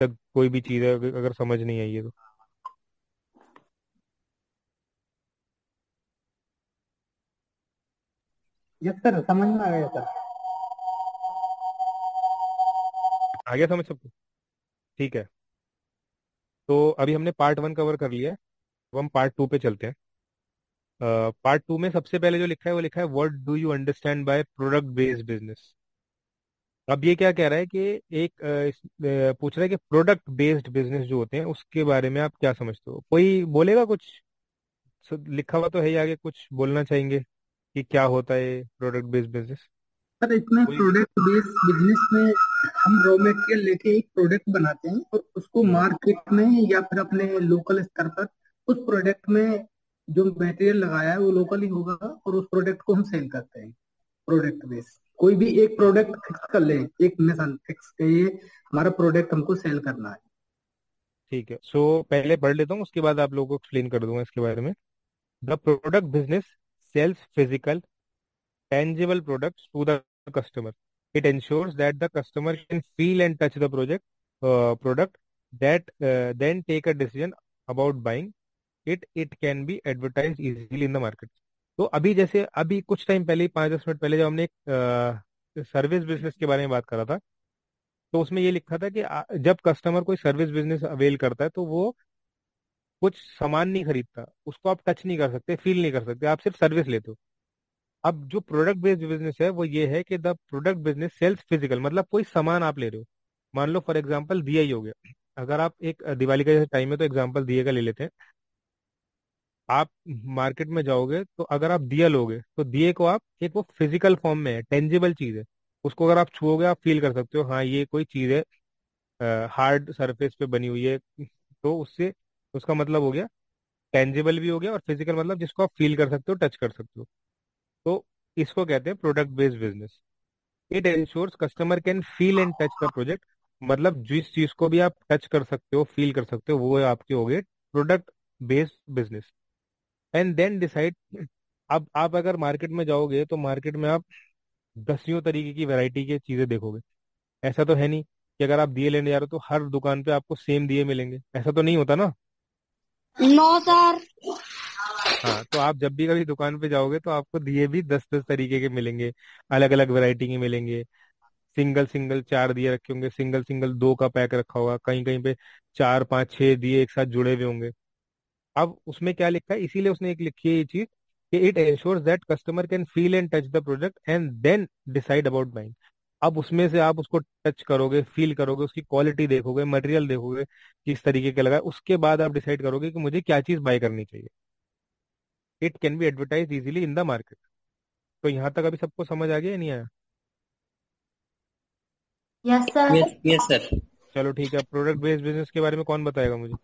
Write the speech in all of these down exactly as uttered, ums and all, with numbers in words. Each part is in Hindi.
तक कोई भी चीज़ है अगर अगर समझ नहीं आई है तो। यस सर, समझ में आ गया सर। आ गया समझ सबको? ठीक है। तो अभी हमने पार्ट वन कवर कर लिया है। अब हम पार्ट टू पे चलते हैं। पार्ट टू में सबसे पहले जो लिखा है वो लिखा है what do you understand by product based business. अब ये क्या कह रहा है कि एक अ, इस, अ, पूछ रहा है कि प्रोडक्ट बेस्ड बिजनेस जो होते हैं उसके बारे में आप क्या समझते हो? कोई बोलेगा कुछ? सब लिखा हुआ तो है ही, आगे कुछ बोलना चाहेंगे कि क्या होता है प्रोडक्ट बेस्ड बिजनेस? सर, इसमें कोई भी। प्रोडक्ट बेस्ड बिजनेस में हम रॉ मटेरियल लेके एक प्रोडक्ट बनाते हैं और उसको हम्म। मार्केट में या फिर अपने लोकल स्तर पर उस प्रोडक्ट में जो मटेरियल लगाया है वो लोकली होगा और उस प्रोडक्ट को हम सेल करते हैं। प्रोडक्ट बेस्ड कोई भी एक प्रोडक्ट फिक्स कर ले, एक मिशन फिक्स के ये हमारा प्रोडक्ट हमको सेल करना है। ठीक है, सो पहले पढ़ लेता हूँ, उसके बाद आप लोगों को एक्सप्लेन कर दूंगा इसके बारे में। The product business sales physical tangible products to the customer. It ensures that the customer can feel and touch the project uh, product that uh, then take a decision about buying it. It can be advertised easily in the market. तो अभी जैसे अभी कुछ टाइम पहले, पाँच दस मिनट पहले, जब हमने एक सर्विस बिजनेस के बारे में बात करा था, तो उसमें ये लिखा था कि आ, जब कस्टमर कोई सर्विस बिजनेस अवेल करता है तो वो कुछ सामान नहीं खरीदता, उसको आप टच नहीं कर सकते, फील नहीं कर सकते, आप सिर्फ सर्विस लेते हो। अब जो प्रोडक्ट बेस्ड बिजनेस है वो ये है कि the product business sales physical, मतलब कोई सामान आप ले रहे हो। मान लो फॉर एग्जांपल दिया ही हो गया। अगर आप एक अ, दिवाली का जैसे टाइम है तो एग्जांपल दिए का ले लेते हैं। आप मार्केट में जाओगे तो अगर आप दिया लोगे तो दिए को आप, एक वो फिजिकल फॉर्म में है, टेंजिबल चीज है। उसको अगर आप छुओगे आप फील कर सकते हो, हाँ ये कोई चीज है, हार्ड सरफेस पे बनी हुई है। तो उससे उसका मतलब हो गया, टेंजिबल भी हो गया और फिजिकल, मतलब जिसको आप फील कर सकते हो, टच कर सकते हो। तो इसको कहते हैं product based business. It ensures customer can feel and touch the project, मतलब जिस चीज को भी आप टच कर सकते हो, फील कर सकते हो, वो आपके हो गए product based business. And then decide. अब आप अगर मार्केट में जाओगे तो मार्केट में आप दसियों तरीके की वैरायटी की चीजें देखोगे। ऐसा तो है नहीं कि अगर आप दिए लेने जा रहे हो तो हर दुकान पे आपको सेम दिए मिलेंगे, ऐसा तो नहीं होता ना। No sir. हाँ, तो आप जब भी कभी दुकान पे जाओगे तो आपको दिए भी दस दस तरीके के मिलेंगे, अलग अलग वैरायटी के मिलेंगे। सिंगल सिंगल चार दिए रखे होंगे, सिंगल सिंगल दो का पैक रखा होगा, कहीं कहीं पे चार पांच छह दिए एक साथ जुड़े हुए होंगे। अब उसमें क्या लिखा है, इसीलिए उसने एक लिखी है ये चीज कि it ensures that customer can feel and touch the product and then decide about buying. अब उसमें से आप उसको टच करोगे, फील करोगे, उसकी क्वालिटी देखोगे, मटेरियल देखोगे किस तरीके का लगा है, उसके बाद आप डिसाइड करोगे कि मुझे क्या चीज बाय करनी चाहिए। It can be advertise easily in the market. तो यहाँ तक अभी सबको समझ आ गया या नहीं आया? Yes sir. Yes yes sir. चलो ठीक है, प्रोडक्ट बेस्ड बिजनेस के बारे में कौन बताएगा मुझे,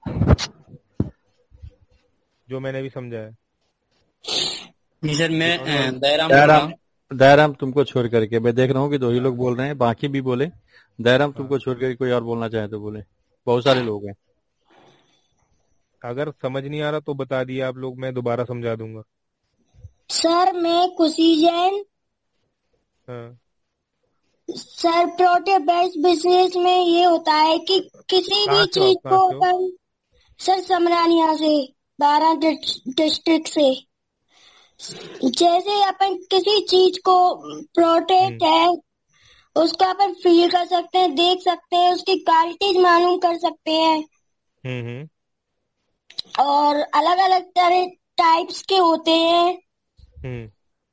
जो मैंने अभी समझाया? जी सर, मैं जिन्होंने और अ, दयाराम बोल रहा दयाराम, हूँ। दयाराम तुमको छोड़ करके मैं देख रहा हूँ कि दो ही हाँ लोग बोल रहे हैं, बाकी भी बोले। दयाराम हाँ, तुमको छोड़ करके कोई और बोलना चाहे तो बोले। बहुत सारे लोग हैं। अगर समझ नहीं आ रहा तो बता दिए आप लोग, मैं दोबारा समझा दूंगा। सर मैं खुशी जैन। हाँ। सर प्रोडक्ट बेस्ड बिजनेस में ये होता है कि किसी कहाँ भी से हो चीज आप, कहाँ को से हो? अपन। सर समरानिया से, बारह डिस्ट्रिक्ट से। जैसे अपन किसी चीज को, प्रोडक्ट हम्म है, उसका अपन फील कर सकते हैं, देख सकते हैं, उसकी क्वालिटीज मालूम कर सकते हैं। हम्म हम्म और अलग अलग तरह टाइप्स के होते हैं। हम्म।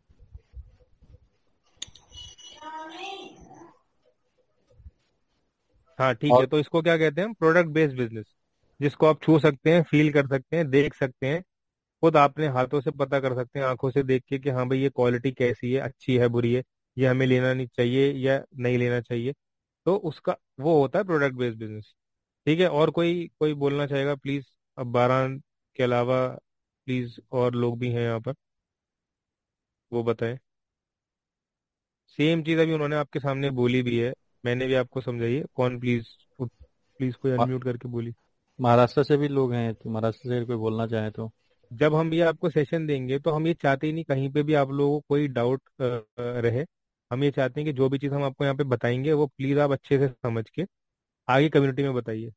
हाँ ठीक है, और तो इसको क्या कहते हैं? प्रोडक्ट बेस्ड बिजनेस, जिसको आप छू सकते हैं, फील कर सकते हैं, देख सकते हैं, खुद अपने हाथों से पता कर सकते हैं, आंखों से देख के कि हाँ भाई ये क्वालिटी कैसी है, अच्छी है, बुरी है, ये हमें लेना नहीं चाहिए या नहीं लेना चाहिए। तो उसका वो होता है प्रोडक्ट बेस्ड बिजनेस। ठीक है, और कोई कोई बोलना चाहेगा प्लीज? अब बारह के अलावा प्लीज और लोग भी हैं यहाँ पर, वो बताएं। सेम चीज अभी उन्होंने आपके सामने बोली भी है, मैंने भी आपको समझाई है। कौन प्लीज, प्लीज कोई म- अनम्यूट करके बोली। महाराष्ट्र से भी लोग हैं, तो महाराष्ट्र से कोई बोलना चाहे तो। जब हम ये आपको सेशन देंगे तो हम ये चाहते ही नहीं कहीं पे भी आप लोगों को कोई डाउट रहे। हम ये चाहते हैं कि जो भी चीज़ हम आपको यहाँ पे बताएंगे वो प्लीज़ आप अच्छे से समझ के आगे कम्युनिटी में बताइए।